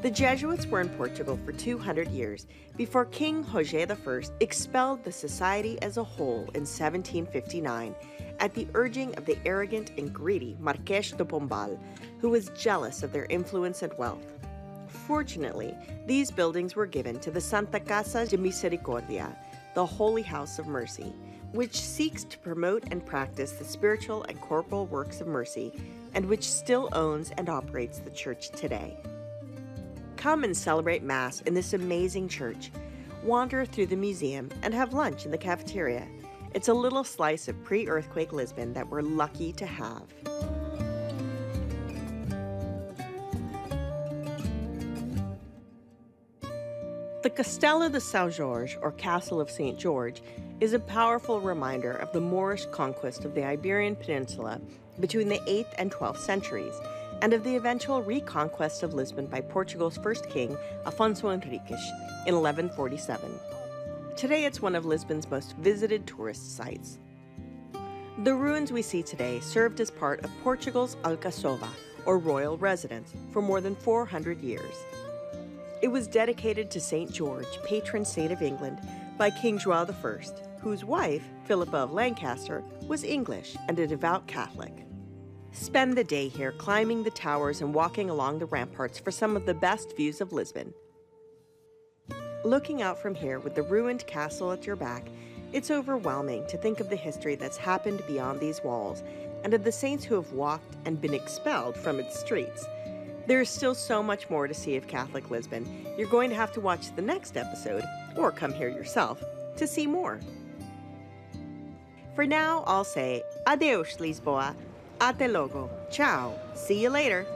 The Jesuits were in Portugal for 200 years before King José I expelled the society as a whole in 1759 at the urging of the arrogant and greedy Marquês de Pombal, who was jealous of their influence and wealth. Fortunately, these buildings were given to the Santa Casa de Misericordia, the Holy House of Mercy, which seeks to promote and practice the spiritual and corporal works of mercy, and which still owns and operates the church today. Come and celebrate Mass in this amazing church. Wander through the museum and have lunch in the cafeteria. It's a little slice of pre-earthquake Lisbon that we're lucky to have. The Castelo de São Jorge, or Castle of St. George, is a powerful reminder of the Moorish conquest of the Iberian Peninsula between the 8th and 12th centuries, and of the eventual reconquest of Lisbon by Portugal's first king, Afonso Henriques, in 1147. Today it's one of Lisbon's most visited tourist sites. The ruins we see today served as part of Portugal's Alcazova, or royal residence, for more than 400 years. It was dedicated to St. George, patron saint of England, by King João I, whose wife, Philippa of Lancaster, was English and a devout Catholic. Spend the day here climbing the towers and walking along the ramparts for some of the best views of Lisbon. Looking out from here with the ruined castle at your back, it's overwhelming to think of the history that's happened beyond these walls and of the saints who have walked and been expelled from its streets. There is still so much more to see of Catholic Lisbon. You're going to have to watch the next episode, or come here yourself, to see more. For now, I'll say, adeus, Lisboa. Até logo. Ciao. See you later.